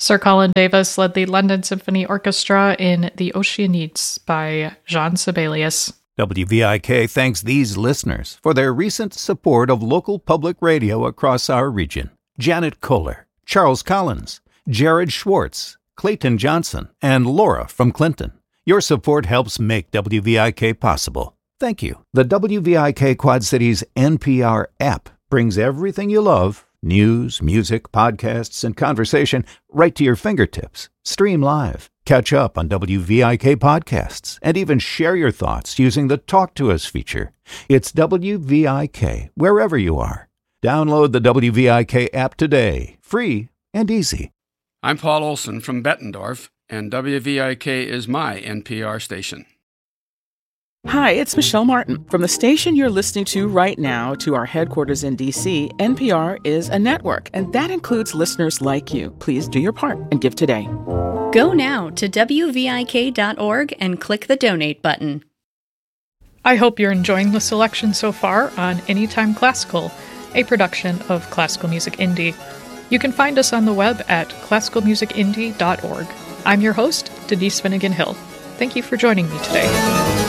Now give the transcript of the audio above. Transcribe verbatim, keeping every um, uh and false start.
Sir Colin Davis led the London Symphony Orchestra in The Oceanides by Jean Sibelius. W V I K thanks these listeners for their recent support of local public radio across our region. Janet Kohler, Charles Collins, Jared Schwartz, Clayton Johnson, and Laura from Clinton. Your support helps make W V I K possible. Thank you. The W V I K Quad Cities N P R app brings everything you love, news, music, podcasts, and conversation, right to your fingertips. Stream live, catch up on W V I K podcasts, and even share your thoughts using the Talk to Us feature. It's W V I K wherever you are. Download the W V I K app today, free and easy. I'm Paul Olson from Bettendorf, and W V I K is my N P R station. Hi, it's Michelle Martin. From the station you're listening to right now to our headquarters in D C, N P R is a network, and that includes listeners like you. Please do your part and give today. Go now to W V I K dot org and click the donate button. I hope you're enjoying the selection so far on Anytime Classical, a production of Classical Music Indie. You can find us on the web at classical music indie dot org. I'm your host, Denise Finnegan Hill. Thank you for joining me today.